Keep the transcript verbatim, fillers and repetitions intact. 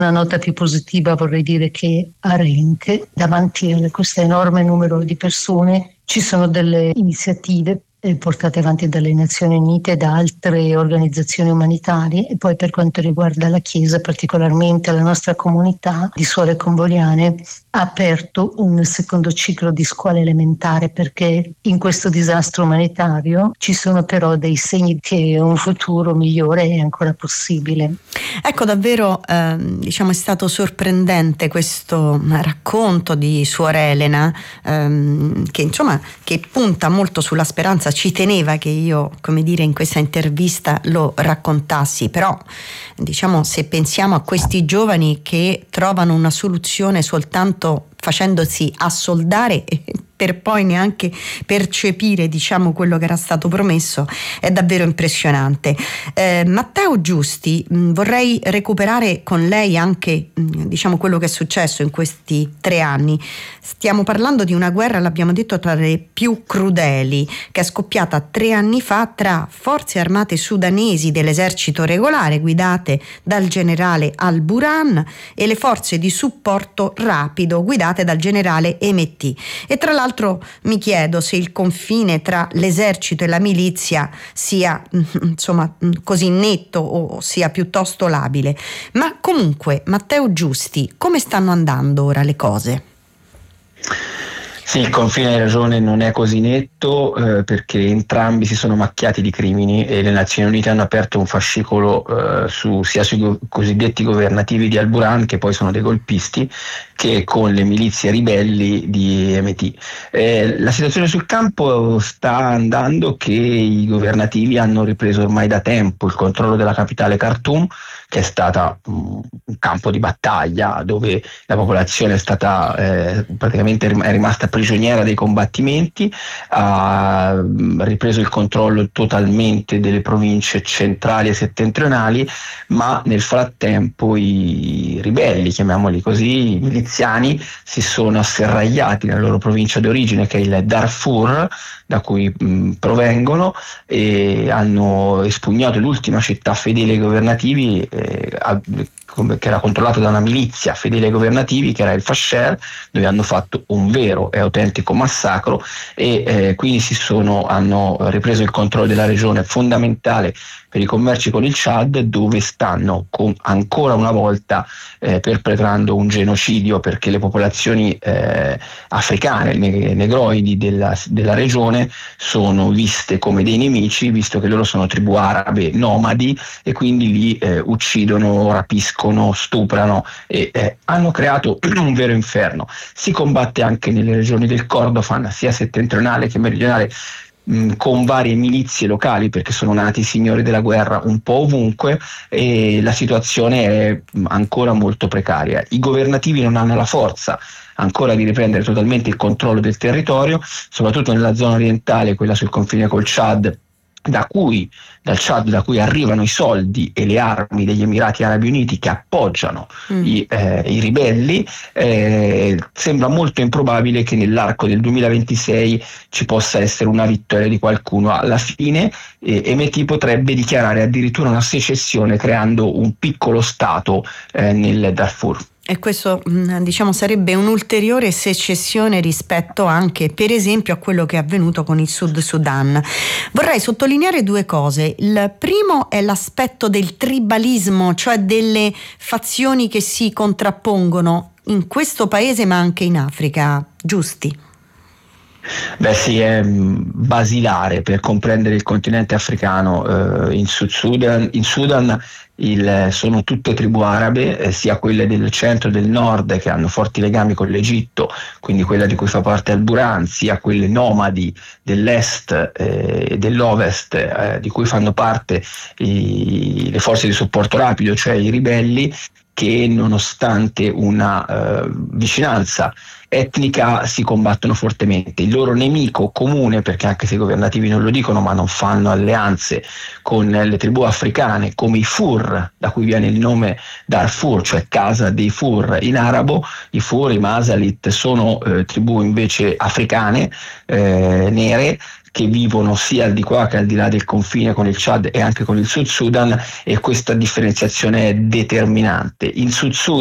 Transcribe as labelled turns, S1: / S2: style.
S1: Una nota più positiva vorrei dire che a Renke, davanti a questo enorme numero di persone, ci sono delle iniziative portate avanti dalle Nazioni Unite e da altre organizzazioni umanitarie, e poi per quanto riguarda la Chiesa, particolarmente la nostra comunità di suore convoliane ha aperto un secondo ciclo di scuola elementare, perché in questo disastro umanitario ci sono però dei segni che un futuro migliore è ancora possibile.
S2: Ecco, davvero eh, diciamo è stato sorprendente questo racconto di Suor Elena, ehm, che insomma che punta molto sulla speranza. Ci teneva che io, come dire, in questa intervista lo raccontassi, però diciamo, se pensiamo a questi giovani che trovano una soluzione soltanto facendosi assoldare per poi neanche percepire, diciamo, quello che era stato promesso, è davvero impressionante. Eh, Matteo Giusti, mh, vorrei recuperare con lei anche mh, diciamo quello che è successo in questi tre anni. Stiamo parlando di una guerra, l'abbiamo detto, tra le più crudeli, che è scoppiata tre anni fa tra forze armate sudanesi dell'esercito regolare guidate dal generale Al-Burhan e le forze di supporto rapido guidate dal generale Hemeti. E tra l'altro mi chiedo se il confine tra l'esercito e la milizia sia insomma così netto o sia piuttosto labile. Ma comunque, Matteo Giusti, come stanno andando ora le cose?
S3: Sì, il confine, hai ragione, non è così netto eh, perché entrambi si sono macchiati di crimini e le Nazioni Unite hanno aperto un fascicolo eh, su, sia sui go- cosiddetti governativi di Al-Burhan, che poi sono dei golpisti, che con le milizie ribelli di Hemeti. Eh, la situazione sul campo sta andando che i governativi hanno ripreso ormai da tempo il controllo della capitale Khartoum, che è stata um, un campo di battaglia dove la popolazione è stata eh, praticamente è rimasta prigioniera dei combattimenti, ha ripreso il controllo totalmente delle province centrali e settentrionali, ma nel frattempo i ribelli, chiamiamoli così, i miliziani, si sono asserragliati nella loro provincia d'origine, che è il Darfur, da cui mh, provengono, e hanno espugnato l'ultima città fedele ai governativi, eh, a, che era controllata da una milizia fedele ai governativi, che era il Fasher, dove hanno fatto un vero e autentico massacro, e eh, quindi si sono, hanno ripreso il controllo della regione fondamentale per i commerci con il Chad, dove stanno con, ancora una volta eh, perpetrando un genocidio, perché le popolazioni eh, africane, ne, negroidi della, della regione sono viste come dei nemici, visto che loro sono tribù arabe nomadi e quindi li eh, uccidono, rapiscono, stuprano e eh, hanno creato un vero inferno. Si combatte anche nelle regioni del Kordofan, sia settentrionale che meridionale, mh, con varie milizie locali, perché sono nati i signori della guerra un po' ovunque, e la situazione è ancora molto precaria. I governativi non hanno la forza ancora di riprendere totalmente il controllo del territorio, soprattutto nella zona orientale, quella sul confine col Chad, da cui, dal Chad da cui arrivano i soldi e le armi degli Emirati Arabi Uniti, che appoggiano mm. i, eh, i ribelli. Eh, sembra molto improbabile che nell'arco del duemilaventisei ci possa essere una vittoria di qualcuno. Alla fine eh, Hemeti potrebbe dichiarare addirittura una secessione, creando un piccolo stato eh, nel Darfur.
S2: E questo diciamo sarebbe un'ulteriore secessione rispetto anche, per esempio, a quello che è avvenuto con il Sud Sudan. Vorrei sottolineare due cose. Il primo è l'aspetto del tribalismo, cioè delle fazioni che si contrappongono in questo paese ma anche in Africa. Giusti?
S3: Beh sì, è basilare per comprendere il continente africano. Eh, in Sud Sudan, in Sudan il, sono tutte tribù arabe, eh, sia quelle del centro e del nord, che hanno forti legami con l'Egitto, quindi quella di cui fa parte Al-Burhan, sia quelle nomadi dell'est e eh, dell'ovest, eh, di cui fanno parte i, le forze di supporto rapido, cioè i ribelli, che nonostante una eh, vicinanza etnica si combattono fortemente. Il loro nemico comune, perché anche se i governativi non lo dicono, ma non fanno alleanze con le tribù africane, come i Fur, da cui viene il nome Darfur, cioè casa dei Fur in arabo. I Fur, i Masalit, sono eh, tribù invece africane, eh, nere, che vivono sia al di qua che al di là del confine con il Chad e anche con il Sud Sudan, e questa differenziazione è determinante. Il Sud Sudan